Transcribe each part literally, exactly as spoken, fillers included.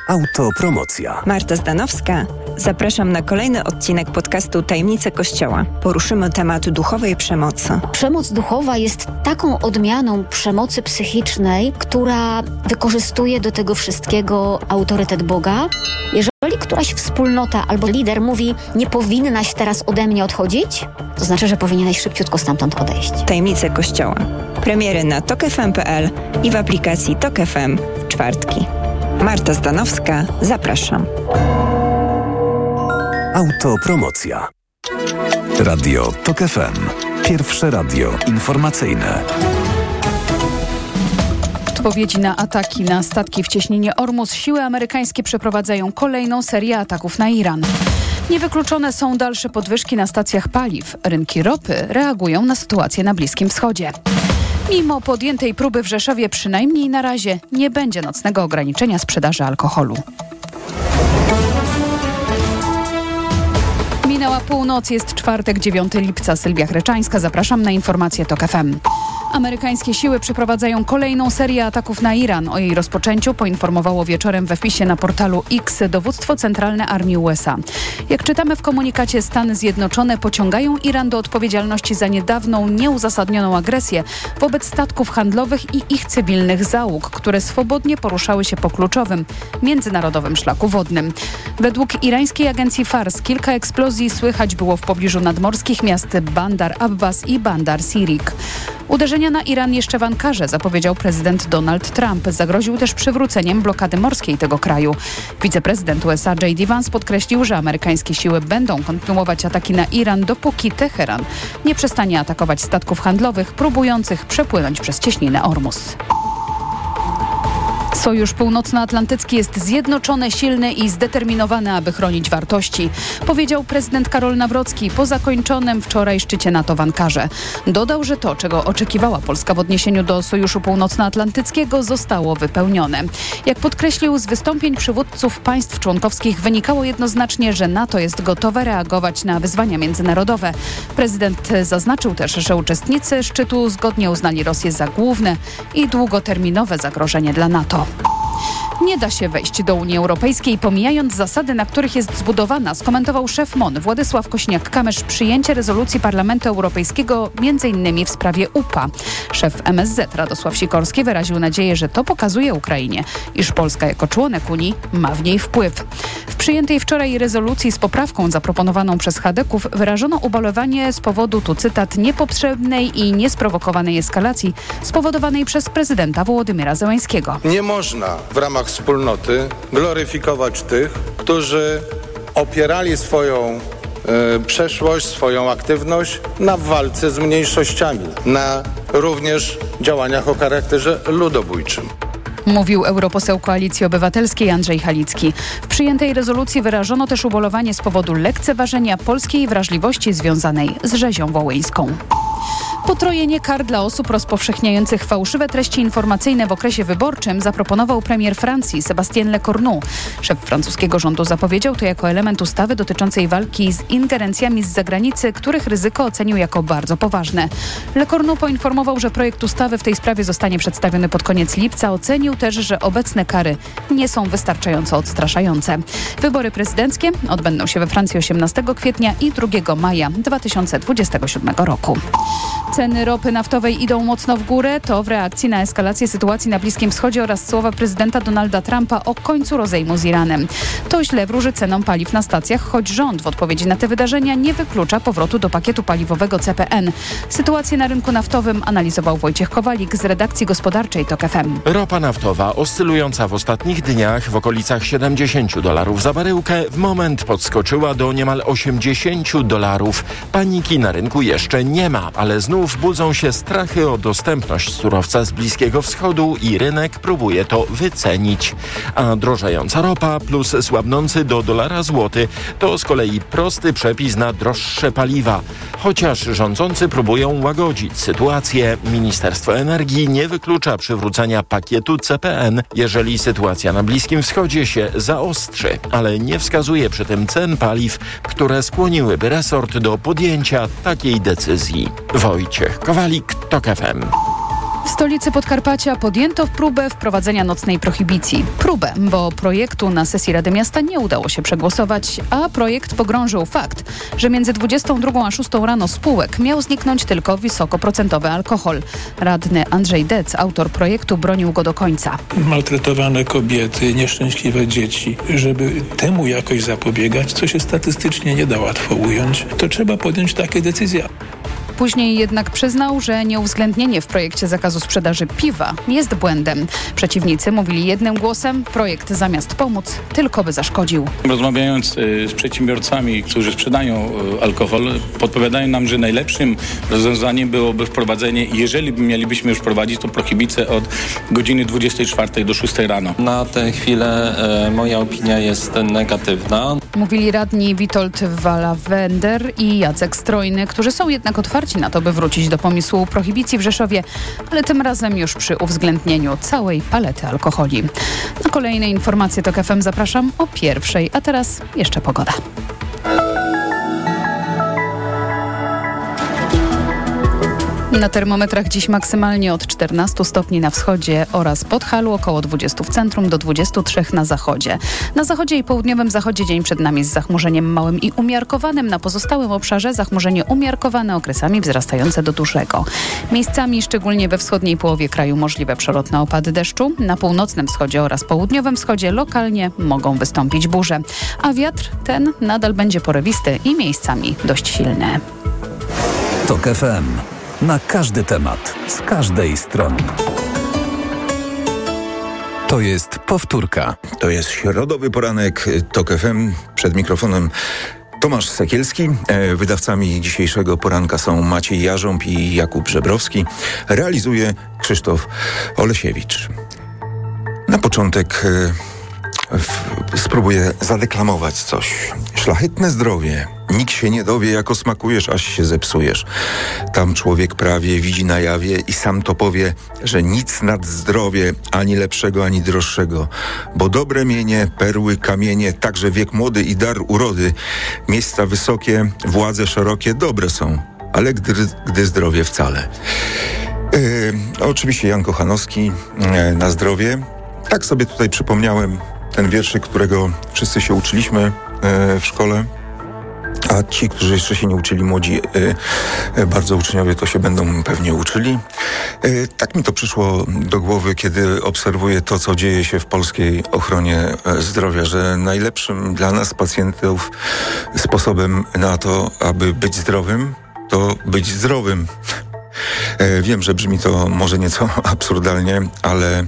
Autopromocja. Marta Zdanowska. Zapraszam na kolejny odcinek podcastu Tajemnice Kościoła. Poruszymy temat duchowej przemocy. Przemoc duchowa jest taką odmianą przemocy psychicznej, która wykorzystuje do tego wszystkiego autorytet Boga. Jeżeli któraś wspólnota albo lider mówi, nie powinnaś teraz ode mnie odchodzić, to znaczy, że powinieneś szybciutko stamtąd odejść. Tajemnice Kościoła. Premiery na tok f m kropka p l i w aplikacji Tok F M w czwartki. Marta Zdanowska, zapraszam. Autopromocja. Radio Tok F M. Pierwsze radio informacyjne. W odpowiedzi na ataki na statki w cieśninie Ormus siły amerykańskie przeprowadzają kolejną serię ataków na Iran. Niewykluczone są dalsze podwyżki na stacjach paliw. Rynki ropy reagują na sytuację na Bliskim Wschodzie. Mimo podjętej próby w Rzeszowie przynajmniej na razie nie będzie nocnego ograniczenia sprzedaży alkoholu. Minęła północ, jest czwartek, dziewiątego lipca. Sylwia Chreczańska, zapraszam na informacje Tok F M. Amerykańskie siły przeprowadzają kolejną serię ataków na Iran. O jej rozpoczęciu poinformowało wieczorem we wpisie na portalu X Dowództwo Centralne Armii U S A. Jak czytamy w komunikacie, Stany Zjednoczone pociągają Iran do odpowiedzialności za niedawną, nieuzasadnioną agresję wobec statków handlowych i ich cywilnych załóg, które swobodnie poruszały się po kluczowym międzynarodowym szlaku wodnym. Według irańskiej agencji Fars kilka eksplozji słychać było w pobliżu nadmorskich miast Bandar Abbas i Bandar Sirik. Uderzenia na Iran jeszcze w Ankarze zapowiedział prezydent Donald Trump. Zagroził też przywróceniem blokady morskiej tego kraju. Wiceprezydent U S A J D Vance podkreślił, że amerykańskie siły będą kontynuować ataki na Iran, dopóki Teheran nie przestanie atakować statków handlowych próbujących przepłynąć przez cieśninę Ormus. Sojusz Północnoatlantycki jest zjednoczony, silny i zdeterminowany, aby chronić wartości, powiedział prezydent Karol Nawrocki po zakończonym wczoraj szczycie NATO w Ankarze. Dodał, że to, czego oczekiwała Polska w odniesieniu do Sojuszu Północnoatlantyckiego, zostało wypełnione. Jak podkreślił, z wystąpień przywódców państw członkowskich wynikało jednoznacznie, że NATO jest gotowe reagować na wyzwania międzynarodowe. Prezydent zaznaczył też, że uczestnicy szczytu zgodnie uznali Rosję za główne i długoterminowe zagrożenie dla NATO. Nie da się wejść do Unii Europejskiej, pomijając zasady, na których jest zbudowana, skomentował szef M O N Władysław Kośniak-Kamysz przyjęcie rezolucji Parlamentu Europejskiego między innymi w sprawie U P A. Szef M S Z Radosław Sikorski wyraził nadzieję, że to pokazuje Ukrainie, iż Polska jako członek Unii ma w niej wpływ. W przyjętej wczoraj rezolucji z poprawką zaproponowaną przez chadeków wyrażono ubolewanie z powodu, tu cytat, niepotrzebnej i niesprowokowanej eskalacji spowodowanej przez prezydenta Wołodymyra Zełenskiego. Nie można w ramach wspólnoty gloryfikować tych, którzy opierali swoją e, przeszłość, swoją aktywność na walce z mniejszościami, na również działaniach o charakterze ludobójczym. Mówił europoseł Koalicji Obywatelskiej Andrzej Halicki. W przyjętej rezolucji wyrażono też ubolewanie z powodu lekceważenia polskiej wrażliwości związanej z rzezią wołyńską. Potrojenie kar dla osób rozpowszechniających fałszywe treści informacyjne w okresie wyborczym zaproponował premier Francji Sébastien Lecornu. Szef francuskiego rządu zapowiedział to jako element ustawy dotyczącej walki z ingerencjami z zagranicy, których ryzyko ocenił jako bardzo poważne. Lecornu poinformował, że projekt ustawy w tej sprawie zostanie przedstawiony pod koniec lipca. Ocenił też, że obecne kary nie są wystarczająco odstraszające. Wybory prezydenckie odbędą się we Francji osiemnastego kwietnia i drugiego maja dwa tysiące dwudziestego siódmego roku. Ceny ropy naftowej idą mocno w górę. To w reakcji na eskalację sytuacji na Bliskim Wschodzie oraz słowa prezydenta Donalda Trumpa o końcu rozejmu z Iranem. To źle wróży cenom paliw na stacjach, choć rząd w odpowiedzi na te wydarzenia nie wyklucza powrotu do pakietu paliwowego C P N. Sytuację na rynku naftowym analizował Wojciech Kowalik z redakcji gospodarczej Tok F M. Ropa naftowa oscylująca w ostatnich dniach w okolicach siedemdziesiąt dolarów za baryłkę w moment podskoczyła do niemal osiemdziesiąt dolarów. Paniki na rynku jeszcze nie ma, ale znów budzą się strachy o dostępność surowca z Bliskiego Wschodu i rynek próbuje to wycenić. A drożejąca ropa plus słabnący do dolara złoty to z kolei prosty przepis na droższe paliwa. Chociaż rządzący próbują łagodzić sytuację, Ministerstwo Energii nie wyklucza przywrócenia pakietu C P N, jeżeli sytuacja na Bliskim Wschodzie się zaostrzy, ale nie wskazuje przy tym cen paliw, które skłoniłyby resort do podjęcia takiej decyzji. Wojciech Kowalik, Tok F M. W stolicy Podkarpacia podjęto próbę wprowadzenia nocnej prohibicji. Próbę, bo projektu na sesji Rady Miasta nie udało się przegłosować, a projekt pogrążył fakt, że między dwudziestą drugą a szóstą rano spółek miał zniknąć tylko wysokoprocentowy alkohol. Radny Andrzej Dec, autor projektu, bronił go do końca. Maltretowane kobiety, nieszczęśliwe dzieci. Żeby temu jakoś zapobiegać, co się statystycznie nie da łatwo ująć, to trzeba podjąć takie decyzje. Później jednak przyznał, że nieuwzględnienie w projekcie zakazu sprzedaży piwa jest błędem. Przeciwnicy mówili jednym głosem, projekt zamiast pomóc, tylko by zaszkodził. Rozmawiając z przedsiębiorcami, którzy sprzedają alkohol, podpowiadają nam, że najlepszym rozwiązaniem byłoby wprowadzenie, jeżeli mielibyśmy już wprowadzić, to prohibicję od godziny dwudziestej czwartej do szóstej rano. Na tę chwilę e, moja opinia jest negatywna. Mówili radni Witold Walawender i Jacek Strojny, którzy są jednak otwarci na to, by wrócić do pomysłu prohibicji w Rzeszowie, ale tym razem już przy uwzględnieniu całej palety alkoholi. Na kolejne informacje TOK F M zapraszam o pierwszej, a teraz jeszcze pogoda. Na termometrach dziś maksymalnie od czternastu stopni na wschodzie oraz Podhalu, około dwudziestu w centrum do dwudziestu trzech na zachodzie. Na zachodzie i południowym zachodzie dzień przed nami z zachmurzeniem małym i umiarkowanym. Na pozostałym obszarze zachmurzenie umiarkowane, okresami wzrastające do dużego. Miejscami, szczególnie we wschodniej połowie kraju, możliwe przelotne opady deszczu. Na północnym wschodzie oraz południowym wschodzie lokalnie mogą wystąpić burze. A wiatr ten nadal będzie porywisty i miejscami dość silny. TOK F M. Na każdy temat, z każdej strony. To jest powtórka. To jest środowy poranek TOK F M. Przed mikrofonem Tomasz Sekielski. Wydawcami dzisiejszego poranka są Maciej Jarząb i Jakub Żebrowski. Realizuje Krzysztof Olesiewicz. Na początek w, spróbuję zadeklamować coś. Szlachetne zdrowie. Nikt się nie dowie, jako smakujesz, aż się zepsujesz. Tam człowiek prawie widzi na jawie i sam to powie, że nic nad zdrowie, ani lepszego, ani droższego. Bo dobre mienie, perły, kamienie, także wiek młody i dar urody, miejsca wysokie, władze szerokie, dobre są, ale gdy, gdy zdrowie wcale. Yy, oczywiście Jan Kochanowski, yy, na zdrowie. Tak sobie tutaj przypomniałem ten wierszyk, którego wszyscy się uczyliśmy yy, w szkole. A ci, którzy jeszcze się nie uczyli, młodzi, y, bardzo uczniowie, to się będą pewnie uczyli. Y, tak mi to przyszło do głowy, kiedy obserwuję to, co dzieje się w polskiej ochronie zdrowia, że najlepszym dla nas, pacjentów, sposobem na to, aby być zdrowym, to być zdrowym. Y, wiem, że brzmi to może nieco absurdalnie, ale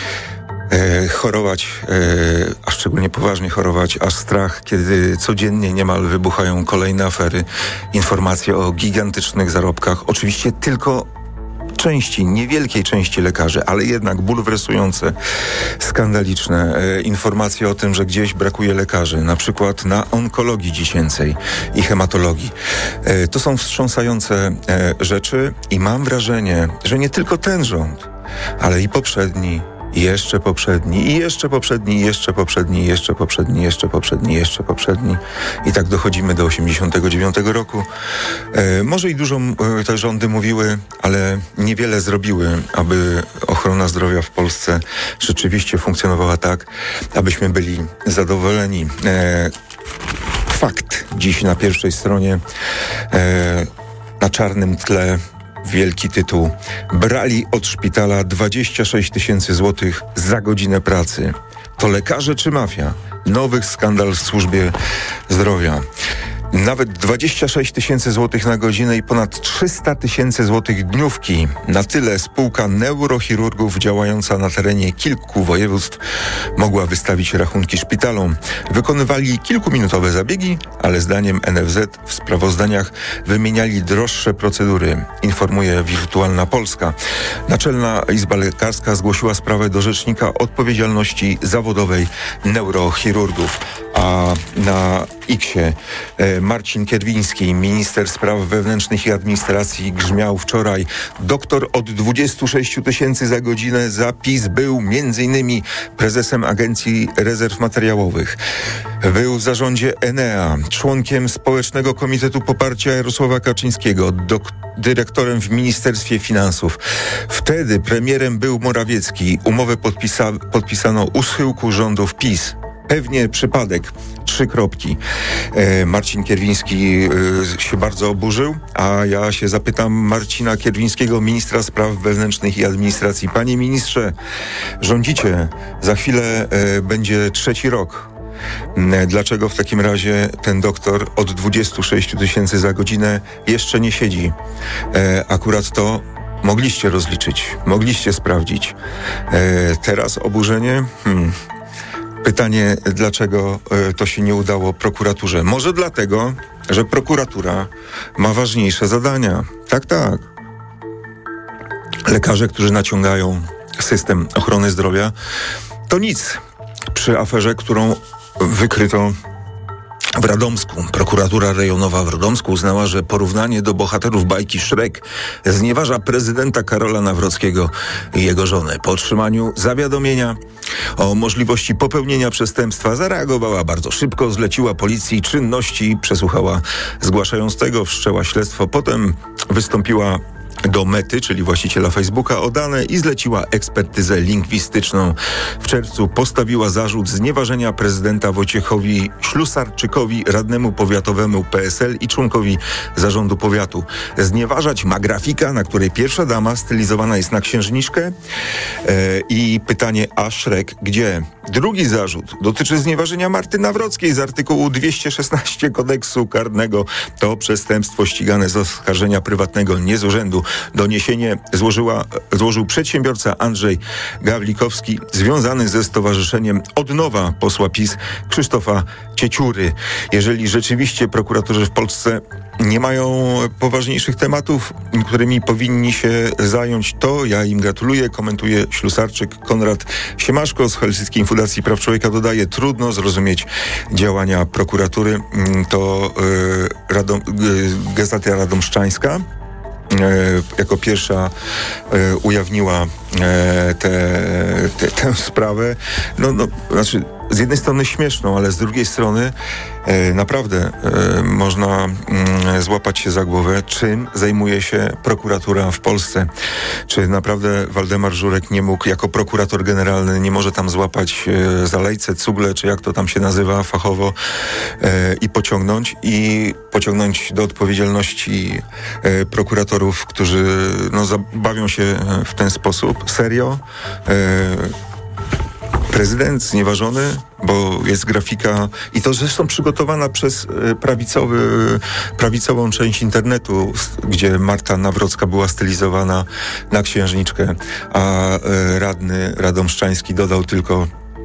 E, chorować, e, a szczególnie poważnie chorować, aż strach, kiedy codziennie niemal wybuchają kolejne afery, informacje o gigantycznych zarobkach, oczywiście tylko części, niewielkiej części lekarzy, ale jednak bulwersujące, skandaliczne e, informacje o tym, że gdzieś brakuje lekarzy, na przykład na onkologii dziecięcej i hematologii. E, to są wstrząsające e, rzeczy i mam wrażenie, że nie tylko ten rząd, ale i poprzedni, I jeszcze poprzedni, i jeszcze poprzedni, i jeszcze poprzedni, i jeszcze poprzedni, jeszcze poprzedni, jeszcze poprzedni. I tak dochodzimy do osiemdziesiątego dziewiątego roku. E, może i dużo e, te rządy mówiły, ale niewiele zrobiły, aby ochrona zdrowia w Polsce rzeczywiście funkcjonowała tak, abyśmy byli zadowoleni. E, fakt dziś na pierwszej stronie, e, na czarnym tle, wielki tytuł. Brali od szpitala dwadzieścia sześć tysięcy złotych za godzinę pracy. To lekarze czy mafia? Nowy skandal w służbie zdrowia. Nawet dwadzieścia sześć tysięcy złotych na godzinę i ponad trzysta tysięcy złotych dniówki. Na tyle spółka neurochirurgów działająca na terenie kilku województw mogła wystawić rachunki szpitalom. Wykonywali kilkuminutowe zabiegi, ale zdaniem N F Z w sprawozdaniach wymieniali droższe procedury, informuje Wirtualna Polska. Naczelna Izba Lekarska zgłosiła sprawę do Rzecznika Odpowiedzialności Zawodowej Neurochirurgów. A A na X-ie Marcin Kierwiński, minister spraw wewnętrznych i administracji, grzmiał wczoraj: doktor od dwudziestu sześciu tysięcy za godzinę. Zapis był między innymi prezesem Agencji Rezerw Materiałowych. Był w zarządzie Enea, członkiem Społecznego Komitetu Poparcia Jarosława Kaczyńskiego, dok- dyrektorem w Ministerstwie Finansów. Wtedy premierem był Morawiecki. Umowę podpisa- podpisano u schyłku rządów PiS. Pewnie przypadek. Trzy kropki. E, Marcin Kierwiński e, się bardzo oburzył, a ja się zapytam Marcina Kierwińskiego, ministra spraw wewnętrznych i administracji. Panie ministrze, rządzicie. Za chwilę e, będzie trzeci rok. E, dlaczego w takim razie ten doktor od dwudziestu sześciu tysięcy za godzinę jeszcze nie siedzi? E, akurat to mogliście rozliczyć, mogliście sprawdzić. E, teraz oburzenie? Hmm. Pytanie, dlaczego y, to się nie udało prokuraturze? Może dlatego, że prokuratura ma ważniejsze zadania. Tak, tak. Lekarze, którzy naciągają system ochrony zdrowia, to nic przy aferze, którą wykryto w Radomsku. Prokuratura rejonowa w Radomsku uznała, że porównanie do bohaterów bajki Shrek znieważa prezydenta Karola Nawrockiego i jego żonę. Po otrzymaniu zawiadomienia o możliwości popełnienia przestępstwa zareagowała bardzo szybko, zleciła policji czynności, przesłuchała zgłaszającego, wszczęła śledztwo, potem wystąpiła do Mety, czyli właściciela Facebooka, o dane i zleciła ekspertyzę lingwistyczną. W czerwcu postawiła zarzut znieważenia prezydenta Wojciechowi Ślusarczykowi, radnemu powiatowemu P S L i członkowi zarządu powiatu. Znieważać ma grafika, na której pierwsza dama stylizowana jest na księżniczkę. E, I pytanie, a Szrek gdzie? Drugi zarzut dotyczy znieważenia Marty Nawrockiej z artykułu dwieście szesnaście kodeksu karnego. To przestępstwo ścigane z oskarżenia prywatnego, nie z urzędu. Doniesienie złożyła, złożył przedsiębiorca Andrzej Gawlikowski, związany ze stowarzyszeniem Odnowa posła PiS Krzysztofa Cieciury. Jeżeli rzeczywiście prokuratorzy w Polsce nie mają poważniejszych tematów, którymi powinni się zająć, to ja im gratuluję. Komentuje Ślusarczyk. Konrad Siemaszko z Helsyckiej Fundacji Praw Człowieka dodaje: trudno zrozumieć działania prokuratury. To yy, Radom, yy, Gazeta Radomszczańska jako pierwsza e, ujawniła e, tę sprawę. No, no, znaczy, z jednej strony śmieszną, ale z drugiej strony e, naprawdę e, można mm, złapać się za głowę, czym zajmuje się prokuratura w Polsce. Czy naprawdę Waldemar Żurek nie mógł, jako prokurator generalny, nie może tam złapać e, za lejce, cugle, czy jak to tam się nazywa fachowo, e, i pociągnąć, i pociągnąć do odpowiedzialności e, prokuratorów, którzy no, zabawią się w ten sposób. Serio? E, Prezydent znieważony, bo jest grafika i to zresztą przygotowana przez prawicowy, prawicową część internetu, gdzie Marta Nawrocka była stylizowana na księżniczkę, a radny radomszczański dodał tylko,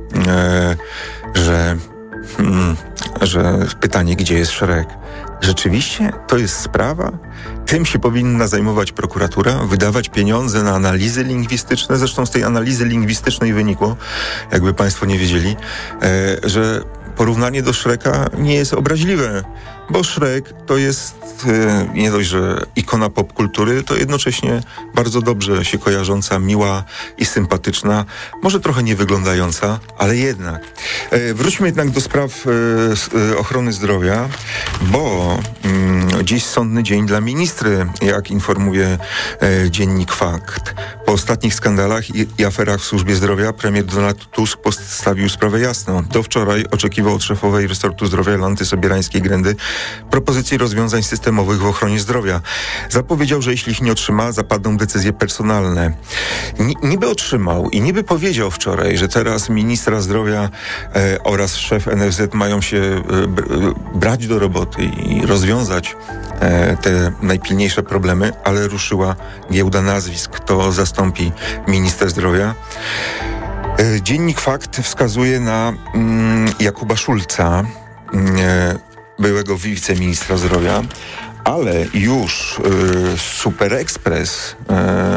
że, że pytanie, gdzie jest Szrek. Rzeczywiście to jest sprawa? Tym się powinna zajmować prokuratura, wydawać pieniądze na analizy lingwistyczne. Zresztą z tej analizy lingwistycznej wynikło, jakby państwo nie wiedzieli, e, że porównanie do Szreka nie jest obraźliwe, bo Szrek to jest e, nie dość, że ikona popkultury, to jednocześnie bardzo dobrze się kojarząca, miła i sympatyczna, może trochę nie wyglądająca, ale jednak. E, wróćmy jednak do spraw e, ochrony zdrowia, bo mm, dziś sądny dzień dla ministry, jak informuje e, dziennik Fakt. Po ostatnich skandalach i, i aferach w służbie zdrowia premier Donald Tusk postawił sprawę jasno. Do wczoraj oczekiwał od szefowej resortu zdrowia Jolanty Sobierajskiej-Grendy propozycji rozwiązań systemowych w ochronie zdrowia. Zapowiedział, że jeśli ich nie otrzyma, zapadną decyzje personalne. N- niby otrzymał i niby powiedział wczoraj, że teraz ministra zdrowia e, oraz szef N F Z mają się e, b- brać do roboty i rozwiązać e, te najpilniejsze problemy, ale ruszyła giełda nazwisk. Kto zastąpi ministra zdrowia? E, dziennik Fakt wskazuje na mm, Jakuba Szulca, e, byłego wiceministra zdrowia, ale już y, Super Express y,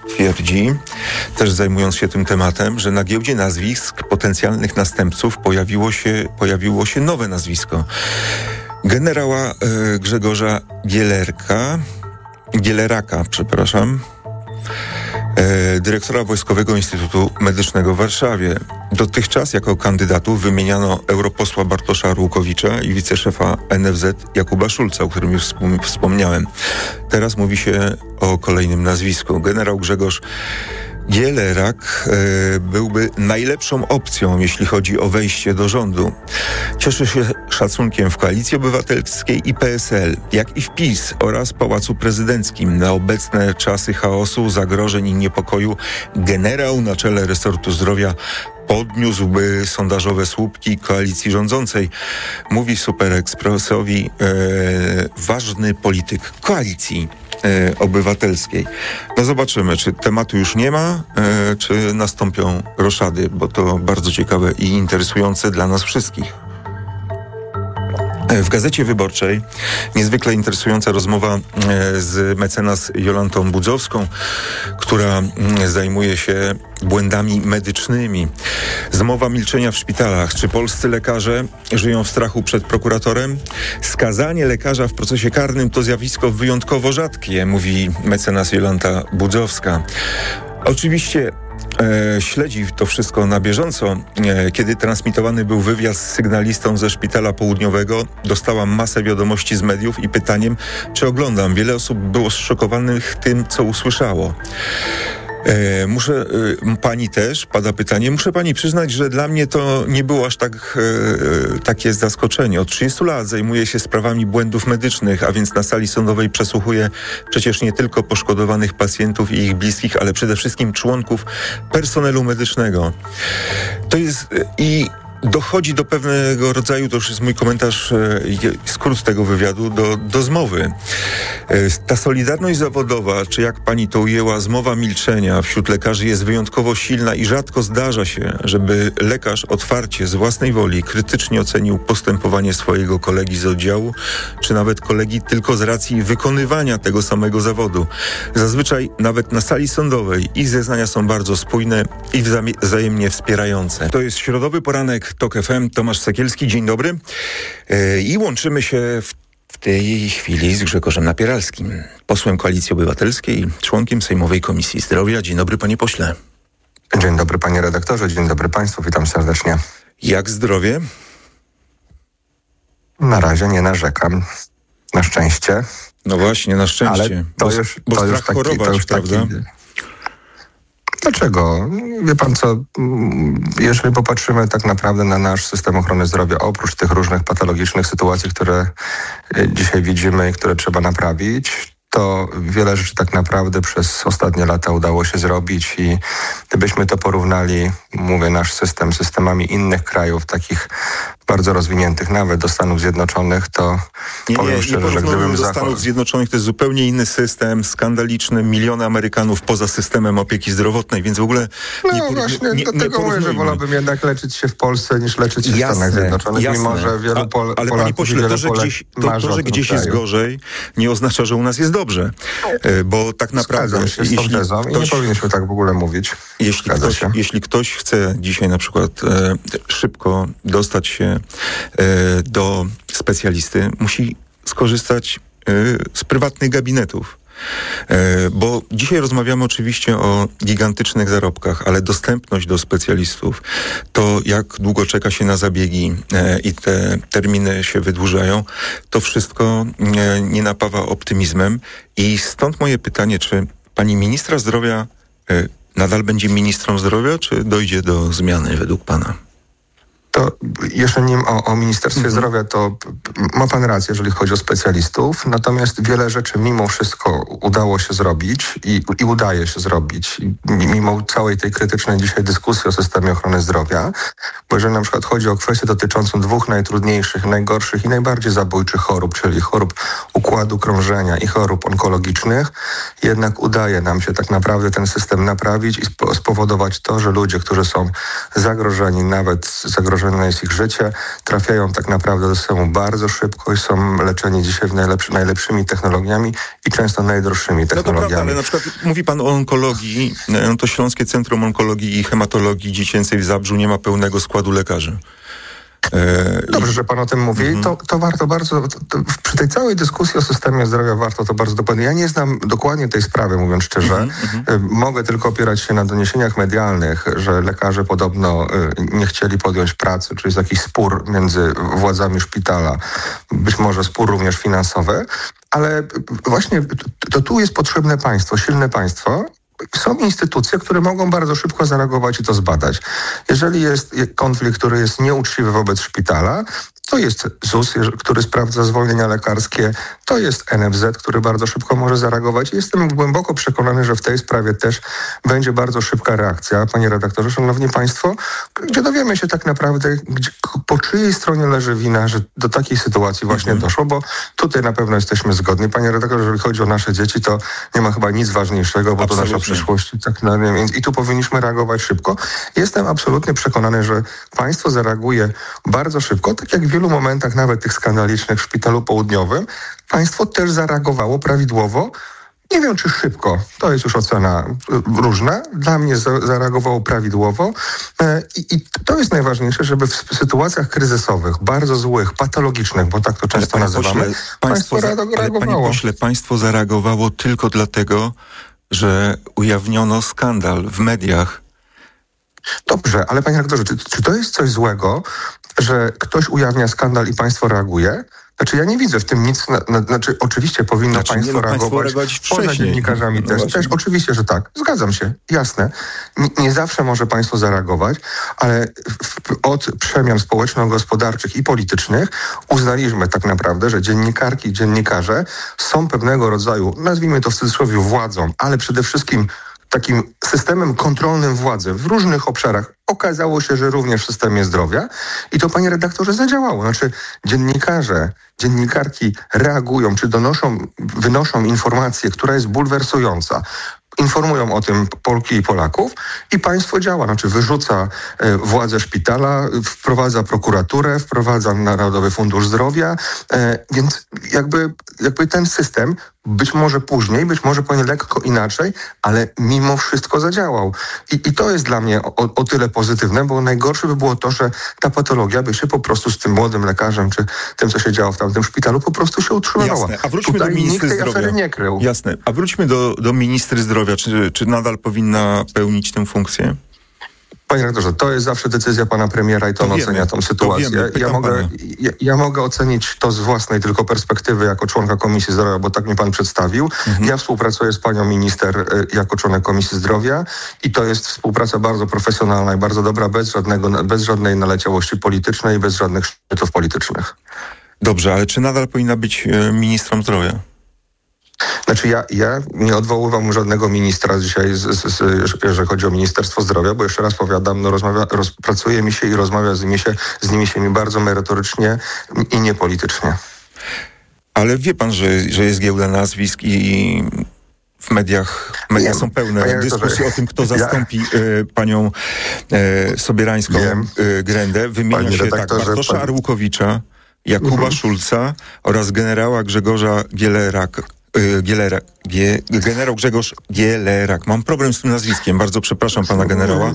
twierdzi, też zajmując się tym tematem, że na giełdzie nazwisk potencjalnych następców pojawiło się, pojawiło się nowe nazwisko. Generała e, Grzegorza Gielerka, Gieleraka, przepraszam, e, dyrektora Wojskowego Instytutu Medycznego w Warszawie. Dotychczas jako kandydatów wymieniano europosła Bartosza Arłukowicza i wiceszefa N F Z Jakuba Szulca, o którym już wspom- wspomniałem. Teraz mówi się o kolejnym nazwisku. Generał Grzegorz Gielerak e, byłby najlepszą opcją, jeśli chodzi o wejście do rządu. Cieszy się szacunkiem w Koalicji Obywatelskiej i P S L, jak i w PiS oraz Pałacu Prezydenckim. Na obecne czasy chaosu, zagrożeń i niepokoju generał na czele resortu zdrowia podniósłby sondażowe słupki koalicji rządzącej. Mówi Super Expressowi e, ważny polityk koalicji e, obywatelskiej. No zobaczymy, czy tematu już nie ma, e, czy nastąpią roszady, bo to bardzo ciekawe i interesujące dla nas wszystkich. W Gazecie Wyborczej niezwykle interesująca rozmowa z mecenas Jolantą Budzowską, która zajmuje się błędami medycznymi. Zmowa milczenia w szpitalach. Czy polscy lekarze żyją w strachu przed prokuratorem? Skazanie lekarza w procesie karnym to zjawisko wyjątkowo rzadkie, mówi mecenas Jolanta Budzowska. Oczywiście E, śledzi to wszystko na bieżąco. E, kiedy transmitowany był wywiad z sygnalistą ze Szpitala Południowego, dostałam masę wiadomości z mediów i pytaniem, czy oglądam. Wiele osób było zszokowanych tym, co usłyszało. E, muszę, e, pani też, pada pytanie, muszę pani przyznać, że dla mnie to nie było aż tak e, takie zaskoczenie. Od trzydziestu lat zajmuję się sprawami błędów medycznych, a więc na sali sądowej przesłuchuję przecież nie tylko poszkodowanych pacjentów i ich bliskich, ale przede wszystkim członków personelu medycznego. To jest e, i dochodzi do pewnego rodzaju, to już jest mój komentarz, e, skrót tego wywiadu, do, do zmowy. E, ta solidarność zawodowa, czy jak pani to ujęła, zmowa milczenia wśród lekarzy jest wyjątkowo silna i rzadko zdarza się, żeby lekarz otwarcie, z własnej woli, krytycznie ocenił postępowanie swojego kolegi z oddziału, czy nawet kolegi tylko z racji wykonywania tego samego zawodu. Zazwyczaj nawet na sali sądowej ich zeznania są bardzo spójne i wzajemnie wspierające. To jest środowy poranek Tok F M, Tomasz Sekielski, dzień dobry. Yy, I łączymy się w, w tej chwili z Grzegorzem Napieralskim, posłem Koalicji Obywatelskiej, członkiem Sejmowej Komisji Zdrowia. Dzień dobry, panie pośle. Dzień dobry, panie redaktorze, dzień dobry państwu, witam serdecznie. Jak zdrowie? Na razie nie narzekam, na szczęście. No właśnie, na szczęście. Ale to bo, już, bo to strach już taki, chorować, to już prawda? Taki... Dlaczego? Wie pan co, jeżeli popatrzymy tak naprawdę na nasz system ochrony zdrowia, oprócz tych różnych patologicznych sytuacji, które dzisiaj widzimy i które trzeba naprawić, to wiele rzeczy tak naprawdę przez ostatnie lata udało się zrobić i gdybyśmy to porównali, mówię, nasz system z systemami innych krajów, takich bardzo rozwiniętych, nawet do Stanów Zjednoczonych, to nie, powiem nie, szczerze, nie że gdybym do zachor... Stanów Zjednoczonych, to jest zupełnie inny system, skandaliczny, miliony Amerykanów poza systemem opieki zdrowotnej, więc w ogóle No nie, właśnie, nie, dlatego nie mówię, że wolałbym jednak leczyć się w Polsce niż leczyć się jasne, w Stanach Zjednoczonych, jasne. mimo że wielu Pol- A, ale Polaków panie pośle, to, że gdzieś, to, to, że gdzieś jest gorzej, nie oznacza, że u nas jest dobrze, bo tak naprawdę Zgadzam się z tą tezą i nie powinniśmy tak w ogóle mówić. Jeśli ktoś, jeśli ktoś chce dzisiaj na przykład e, szybko dostać się e, do specjalisty, musi skorzystać e, z prywatnych gabinetów. E, bo dzisiaj rozmawiamy oczywiście o gigantycznych zarobkach, ale dostępność do specjalistów, to jak długo czeka się na zabiegi e, i te terminy się wydłużają, to wszystko e, nie napawa optymizmem. I stąd moje pytanie, czy pani ministra zdrowia e, nadal będzie ministrą zdrowia, czy dojdzie do zmiany według pana? To jeszcze nie o, o Ministerstwie mhm. Zdrowia, to ma pan rację, jeżeli chodzi o specjalistów, natomiast wiele rzeczy mimo wszystko udało się zrobić i, i udaje się zrobić, I, mimo całej tej krytycznej dzisiaj dyskusji o systemie ochrony zdrowia, bo jeżeli na przykład chodzi o kwestię dotyczącą dwóch najtrudniejszych, najgorszych i najbardziej zabójczych chorób, czyli chorób układu krążenia i chorób onkologicznych, jednak udaje nam się tak naprawdę ten system naprawić i spowodować to, że ludzie, którzy są zagrożeni, nawet zagrożone jest ich życie, trafiają tak naprawdę do systemu bardzo szybko i są leczeni dzisiaj w najlepszy, najlepszymi technologiami i często najdroższymi technologiami. No to prawda, ale na przykład mówi pan o onkologii, no to Śląskie Centrum Onkologii i Hematologii Dziecięcej w Zabrzu nie ma pełnego składu lekarzy. Dobrze, że pan o tym mówi. Mm-hmm. To, to warto bardzo, to, to przy tej całej dyskusji o systemie zdrowia warto to bardzo dokładnie. Ja nie znam dokładnie tej sprawy, mówiąc szczerze. Mm-hmm. Mogę tylko opierać się na doniesieniach medialnych, że lekarze podobno nie chcieli podjąć pracy, czyli jest jakiś spór między władzami szpitala, być może spór również finansowy, ale właśnie to tu jest potrzebne państwo, silne państwo. Są instytucje, które mogą bardzo szybko zareagować i to zbadać. Jeżeli jest konflikt, który jest nieuczciwy wobec szpitala, to jest Z U S, który sprawdza zwolnienia lekarskie, to jest N F Z, który bardzo szybko może zareagować. Jestem głęboko przekonany, że w tej sprawie też będzie bardzo szybka reakcja, panie redaktorze, szanowni państwo, gdzie dowiemy się tak naprawdę, gdzie, po czyjej stronie leży wina, że do takiej sytuacji właśnie mhm. doszło, bo tutaj na pewno jesteśmy zgodni. Panie redaktorze, jeżeli chodzi o nasze dzieci, to nie ma chyba nic ważniejszego, bo absolutnie. To nasza przyszłość. Tak, no, więc i tu powinniśmy reagować szybko. Jestem absolutnie przekonany, że państwo zareaguje bardzo szybko, tak jak w wielu momentach, nawet tych skandalicznych w Szpitalu Południowym, państwo też zareagowało prawidłowo. Nie wiem, czy szybko, to jest już ocena różna. Dla mnie za, zareagowało prawidłowo I, i to jest najważniejsze, żeby w sytuacjach kryzysowych, bardzo złych, patologicznych, bo tak to często nazywamy, pośle, państwo, państwo za, reagowało. Ale panie pośle, państwo zareagowało tylko dlatego, że ujawniono skandal w mediach. Dobrze, ale panie redaktorze, czy, czy to jest coś złego, że ktoś ujawnia skandal i państwo reaguje? Znaczy ja nie widzę w tym nic, na, na, znaczy oczywiście powinno znaczy, państwo nie, no, reagować państwo poza dziennikarzami no też. Właśnie. Też oczywiście, że tak. Zgadzam się, jasne. Nie, nie zawsze może państwo zareagować, ale w, od przemian społeczno-gospodarczych i politycznych uznaliśmy tak naprawdę, że dziennikarki i dziennikarze są pewnego rodzaju, nazwijmy to w cudzysłowie władzą, ale przede wszystkim takim systemem kontrolnym władzy w różnych obszarach. Okazało się, że również w systemie zdrowia i to, panie redaktorze, zadziałało. Znaczy dziennikarze, dziennikarki reagują, czy donoszą, wynoszą informację, która jest bulwersująca. Informują o tym Polki i Polaków i państwo działa, znaczy wyrzuca e, władzę szpitala, wprowadza prokuraturę, wprowadza Narodowy Fundusz Zdrowia, e, więc jakby, jakby ten system być może później, być może powinien lekko inaczej, ale mimo wszystko zadziałał. I, i to jest dla mnie o, o tyle pozytywne, bo najgorsze by było to, że ta patologia by się po prostu z tym młodym lekarzem, czy tym, co się działo w tamtym szpitalu, po prostu się utrzymywała. Jasne, a wróćmy Tutaj do ministry nikt tej zdrowia. afery nie krył. Jasne, a wróćmy do, do ministry zdrowia. Czy, czy nadal powinna pełnić tę funkcję? Panie redaktorze, to jest zawsze decyzja pana premiera i to, to on ocenia tą sytuację. Wiemy, ja, mogę, ja, ja mogę ocenić to z własnej tylko perspektywy jako członka Komisji Zdrowia, bo tak mnie pan przedstawił. Mhm. Ja współpracuję z panią minister y, jako członek Komisji Zdrowia i to jest współpraca bardzo profesjonalna i bardzo dobra, bez, żadnego, bez żadnej naleciałości politycznej, bez żadnych szczytów politycznych. Dobrze, ale czy nadal powinna być y, ministrem zdrowia? Znaczy ja, ja nie odwoływam żadnego ministra dzisiaj, z, z, z, jeżeli chodzi o Ministerstwo Zdrowia, bo jeszcze raz powiadam, no rozmawia, roz, pracuje mi się i rozmawia z nimi się, z nimi się mi bardzo merytorycznie i niepolitycznie. Ale wie pan, że, że jest giełda nazwisk i w mediach, media wiem, są pełne panie, dyskusji to, o tym, kto zastąpi ja, y, panią y, Sobierańską y, Grendę. Wymienia się tak Bartosza pan... Arłukowicza, Jakuba mhm. Szulca oraz generała Grzegorza Gieleraka. Gielera, Gie, generał Grzegorz Gielerak. Mam problem z tym nazwiskiem. Bardzo przepraszam pana generała.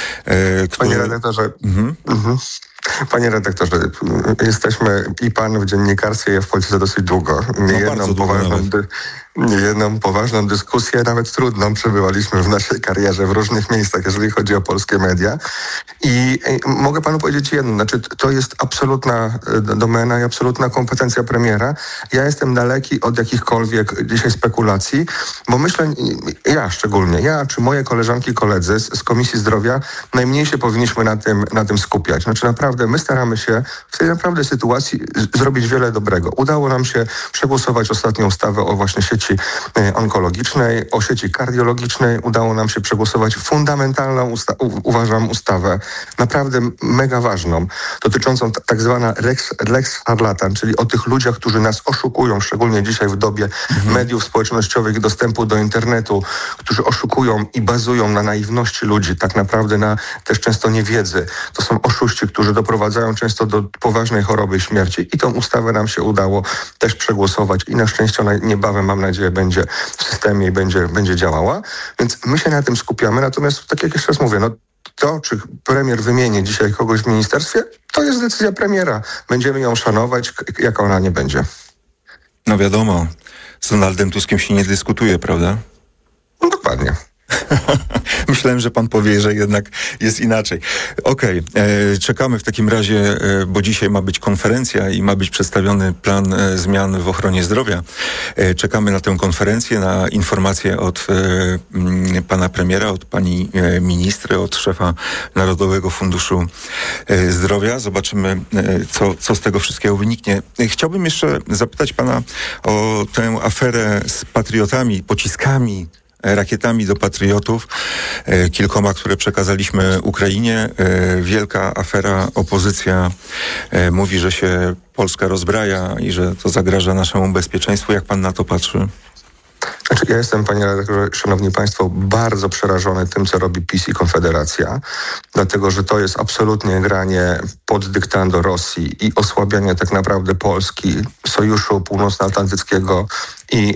E, który... Panie redaktorze, mhm. Mhm. Panie redaktorze, jesteśmy i pan w dziennikarstwie, ja w polityce dosyć długo. Nie no jedną poważną, dy, nie jedną poważną dyskusję, nawet trudną, przebywaliśmy w naszej karierze w różnych miejscach, jeżeli chodzi o polskie media. I, i mogę panu powiedzieć jedno, znaczy to jest absolutna domena i absolutna kompetencja premiera. Ja jestem daleki od jakichkolwiek dzisiaj spekulacji, bo myślę, ja szczególnie, ja czy moje koleżanki, koledzy z, z Komisji Zdrowia najmniej się powinniśmy na tym, na tym skupiać. Znaczy naprawdę my staramy się w tej naprawdę sytuacji z, zrobić wiele dobrego. Udało nam się przegłosować ostatnią ustawę o właśnie sieci sieci onkologicznej, o sieci kardiologicznej udało nam się przegłosować fundamentalną, usta- u- uważam, ustawę, naprawdę mega ważną, dotyczącą t- tak zwana Lex, Lex Charlatan, czyli o tych ludziach, którzy nas oszukują, szczególnie dzisiaj w dobie mhm. mediów społecznościowych i dostępu do internetu, którzy oszukują i bazują na naiwności ludzi, tak naprawdę na też często niewiedzy. To są oszuści, którzy doprowadzają często do poważnej choroby i śmierci. I tą ustawę nam się udało też przegłosować i na szczęście ona niebawem, mam nadzieję, będzie w systemie i będzie, będzie działała. Więc my się na tym skupiamy. Natomiast, tak jak jeszcze raz mówię, no to, czy premier wymieni dzisiaj kogoś w ministerstwie, to jest decyzja premiera. Będziemy ją szanować, jaka ona nie będzie. No wiadomo, z Donaldem Tuskiem się nie dyskutuje, prawda? No dokładnie. Myślałem, że pan powie, że jednak jest inaczej. Okej, okay. Czekamy w takim razie, e, bo dzisiaj ma być konferencja i ma być przedstawiony plan e, zmian w ochronie zdrowia. E, czekamy na tę konferencję, na informacje od e, m, pana premiera, od pani e, ministry, od szefa Narodowego Funduszu e, Zdrowia. Zobaczymy, e, co, co z tego wszystkiego wyniknie. E, chciałbym jeszcze zapytać pana o tę aferę z patriotami, pociskami, rakietami do patriotów, e, kilkoma, które przekazaliśmy Ukrainie. E, wielka afera, opozycja e, mówi, że się Polska rozbraja i że to zagraża naszemu bezpieczeństwu. Jak pan na to patrzy? Znaczy, ja jestem, panie redaktorze, szanowni państwo, bardzo przerażony tym, co robi PiS i Konfederacja, dlatego, że to jest absolutnie granie pod dyktando Rosji i osłabianie tak naprawdę Polski, Sojuszu Północnoatlantyckiego i